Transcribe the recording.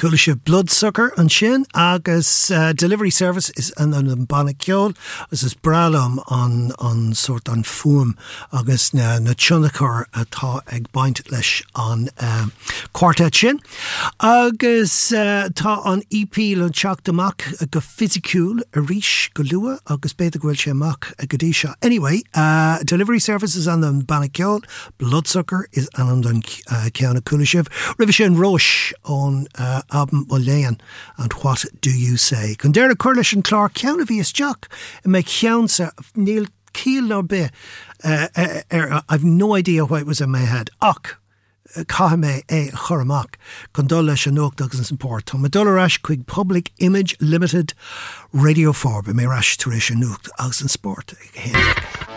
Cooliship bloodsucker an sin agus delivery service is an bannaceol as is bralum on sort an fuam agus na tchunachar atá ag baint leis an quartet sin agus tá an EP le teachtamach go physicúil a ríis go lua agus beidir gohfuil sé amach a go dtí seo. Anyway, delivery service is an bannaceol, bloodsucker is an ceanna Cooliship. Revision Roche on Abm O'Lean and What Do You Say? Condera Curlish and Clark Ceanna Vias Jack and make Ceansa Neil Keel or Be. I've no idea why it was in my head. Och. Kahame e Choramak, Condola Shanok Douglas and Port, Madolarash Quig Public Image Limited Radio 4, Bemirash Turisha Nook, Aus and Sport.